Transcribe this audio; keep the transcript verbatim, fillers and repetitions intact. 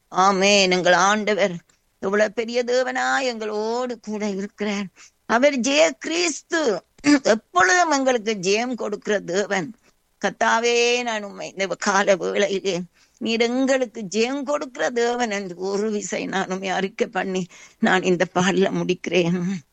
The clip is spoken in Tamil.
ஆமென். எங்கள் ஆண்டவர் எவ்வளவு பெரிய தேவனா எங்களோடு கூட இருக்கிறார். அவர் ஜெய கிறிஸ்து. எப்பொழுதும் எங்களுக்கு ஜெயம் கொடுக்கிற தேவன். கத்தாவே, நான் உண்மை இந்த கால வேளையிலே நீர் எங்களுக்கு ஜெயம் கொடுக்கிற தேவன் என்று ஒரு விசை நான் உண்மை அறிக்கை பண்ணி நான் இந்த பாடல முடிக்கிறேன்.